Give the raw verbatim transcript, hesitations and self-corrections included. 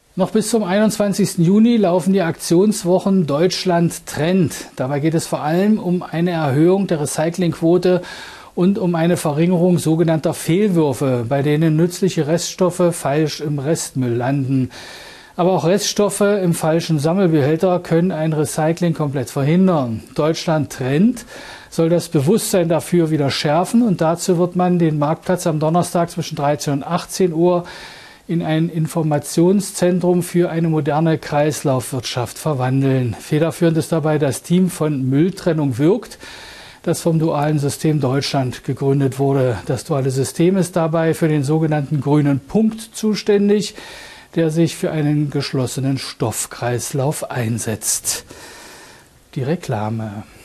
Noch bis zum einundzwanzigsten Juni laufen die Aktionswochen Deutschland trennt. Dabei geht es vor allem um eine Erhöhung der Recyclingquote und um eine Verringerung sogenannter Fehlwürfe, bei denen nützliche Reststoffe falsch im Restmüll landen. Aber auch Reststoffe im falschen Sammelbehälter können ein Recycling komplett verhindern. Deutschland trennt soll das Bewusstsein dafür wieder schärfen, und dazu wird man den Marktplatz am Donnerstag zwischen dreizehn und achtzehn Uhr in ein Informationszentrum für eine moderne Kreislaufwirtschaft verwandeln. Federführend ist dabei das Team von Mülltrennung wirkt, das vom Dualen System Deutschland gegründet wurde. Das duale System ist dabei für den sogenannten grünen Punkt zuständig, der sich für einen geschlossenen Stoffkreislauf einsetzt. Die Reklame.